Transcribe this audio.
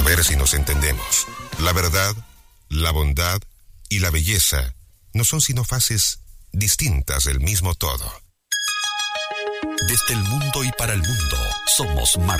ver si nos entendemos. La verdad, la bondad y la belleza no son sino fases distintas del mismo todo. Desde el mundo y para el mundo, somos